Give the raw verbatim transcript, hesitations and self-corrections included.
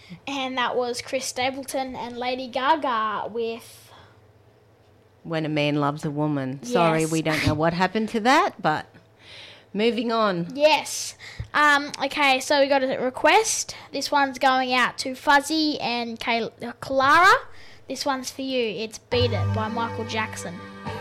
And that was Chris Stapleton and Lady Gaga with... When a Man Loves a Woman. Sorry, Yes. we don't know what happened to that, but moving on. Yes. Um, okay, so we got a request. This one's going out to Fuzzy and Kay- Clara. This one's for you. It's Beat It by Michael Jackson.